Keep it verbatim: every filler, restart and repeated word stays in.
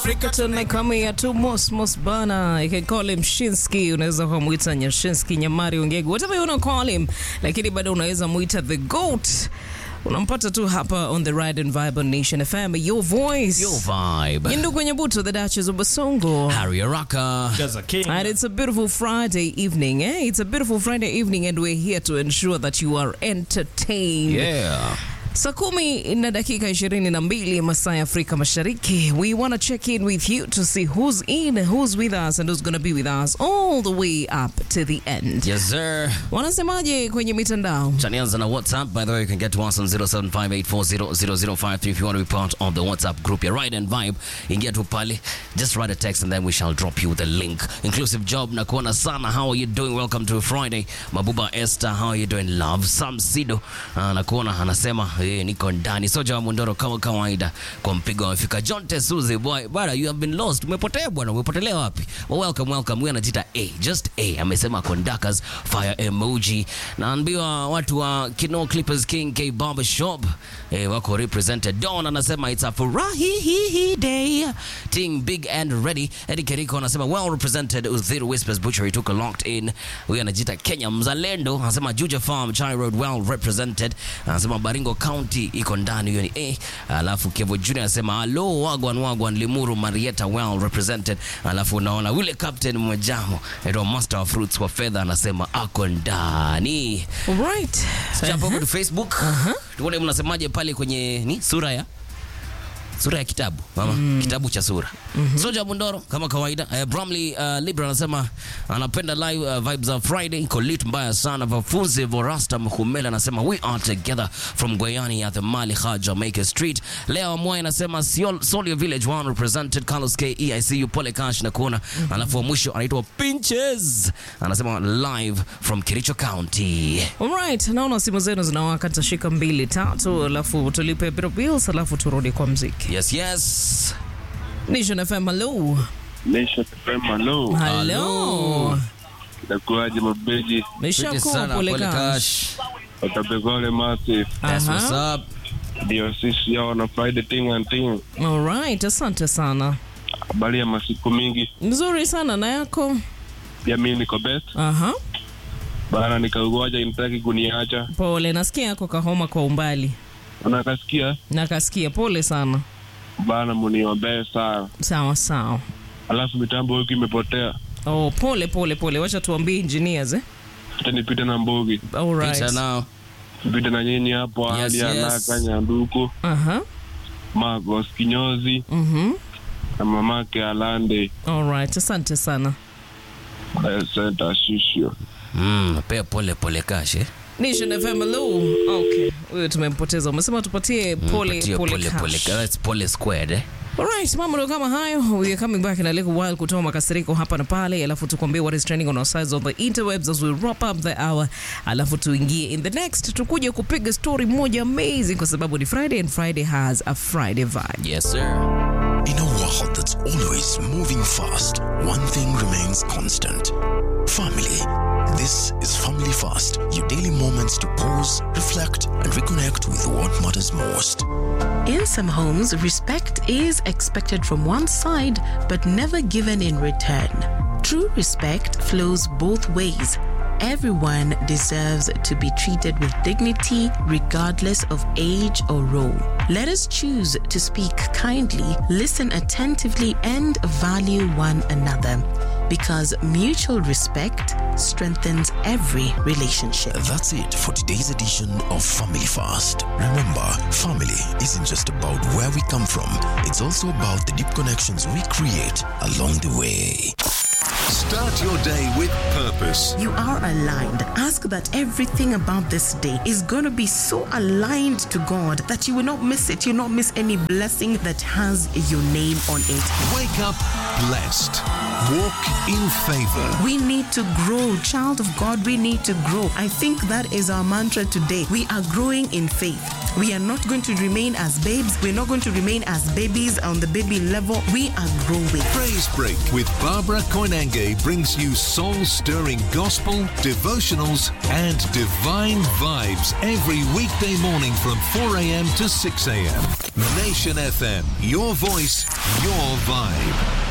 Afrika tunakamia tu Mos Mos bana. You can call him Shinsky, unaweza kumuita Nyashinsky, Nyamari, Ungegu, whatever you wanna call him, lakini bado unaweza muita the goat. Unampata tu hapa on the Ride and Vibe on Nation F M, your voice, your vibe. Yindu kwenye buto, the Duchess of Basongo, Harry Araka, Gaza King. And it's a beautiful Friday evening, eh? It's a beautiful Friday evening and we're here to ensure that you are entertained. Yeah. Saa kumi na dakika ishirini na mbili masaa ya Afrika Mashariki. We want to check in with you to see who's in, who's with us and who's going to be with us all the way up to the end. Yes, sir. Wanasemaje kwenye mitandao? Chanianza na WhatsApp. By the way, you can get to us on zero seven five eight four zero zero zero five three if you want to be part of the WhatsApp group. Your Ride and Vibe. Ingia tu pale. Just write a text and then we shall drop you the link. Inclusive job na kuona sana. How are you doing? Welcome to Friday. Mabuba Esther, how are you doing? Love Sam Sido. Uh, na kuona anasema Hey, niko ndani. Soja wa Mundoro kama kawaida kwa mpigo wamefika. John Tesuzi, boy, bwana, you have been lost. Umepotea bwana, umepotelea wapi? Well, welcome, welcome. Huyu anajita A, just A. Amesema Kondakas, fire emoji. Naambiwa watu wa Kino Clippers King K Barber Shop eh, wako represented. Don anasema it's a furahi day. Ting big and ready. Eddie Keriko anasema well represented. Uzziru Whispers Butchery took a locked in. Huyu anajita Kenya Mzalendo. Anasema Juja Farm, Chai Road well represented. Anasema Baringo County iko ndani, hiyo ni A. Alafu Kevo Junior anasema hello wagwan wagwan Limuru Marietta well represented. Alafu unaona ule captain Mwejamo ndo master of fruits wa fedha anasema ako ndani. Alright. Jump over to Facebook. Uh-huh. Tuone mnasemaje pale kwenye ni sura ya sura ya kitabu mama mm. Kitabu cha sura mm-hmm. Soja Mundoro kama kawaida. uh, Bramley uh, Libra anasema anapenda live uh, vibes of Friday. Kolit mbaya sana vafunzi Vorasta Mkhumela anasema we are together from Goyani at the Mali Kha Jamaica Street. Leo Mwa anasema Solio Village one represented. Carlos K E I C U pole cash na kuona mm-hmm. Alafu wa mwisho anaitwa Pinches anasema live from Kericho County. Alright, naona simu zenu zinawaka, tashika mbili tatu alafu tulipe bills alafu turudi kwa muziki. Yes, yes. Nation F M, hello. Nation F M, hello. Hello. Nakuaje mabeji? Nishakuwa pole cash. Watapekole massive. That's what's up. Ndio sisi yao na Friday thing and thing. Alright, asante sana. Habari ya masiku mingi. Nzuri sana na yako? Pia mimi niko best. Aha. Bana nikaugoja inataki kuniacha. Pole, nasikia yako kahoma kwa umbali. Unakasikia? Nakasikia, pole sana. Bana muniombee sana. Sawa sawa. Alafu mitambo huko imepotea. Oh, pole pole pole. Wacha tuambie engineers eh. Hata nipite na Mbogi. Alright. Pita now. Nipite na nyinyi hapo yes, hadi yes. Alaka Nyanduku. Aha. Magos Kinyozi. Mhm. Na mamake Alande. Alright, asante sana. Asante shishio. Mm, pea pole pole cash eh. Nation F M, hello. Okay, huyo tumempoteza. Umesema tupatie pole mm, pole pole pole. That's pole squared eh. Alright, mambo ndo kama hayo. We are coming back in a little while kutoa makasiriko hapa na pale, alafu tukwambie what is trending on our sides of the interwebs as we wrap up the hour, alafu tuingie in the next, tukuje kupiga story moja amazing kwa sababu ni Friday and Friday has a Friday vibe. Yes sir. In a world that's always moving fast, one thing remains constant. Family. This is Family Fast, your daily moments to pause, reflect, and reconnect with what matters most. In some homes, respect is expected from one side, but never given in return. True respect flows both ways. Everyone deserves to be treated with dignity, regardless of age or role. Let us choose to speak kindly, listen attentively, and value one another. Because mutual respect strengthens every relationship. That's it for today's edition of Family Fast. Remember, family isn't just about where we come from. It's also about the deep connections we create along the way. Start your day with purpose. You are aligned. Ask that everything about this day is going to be so aligned to God that you will not miss it. You will not miss any blessing that has your name on it. Wake up blessed. Walk in favor. We need to grow. Child of God, we need to grow. I think that is our mantra today. We are growing in faith. We are not going to remain as babes. We're not going to remain as babies on the baby level. We are growing. Praise Break with Barbara Koinange brings you soul-stirring gospel, devotionals, and divine vibes every weekday morning from four a.m. to six a.m. Nation F M, your voice, your vibe.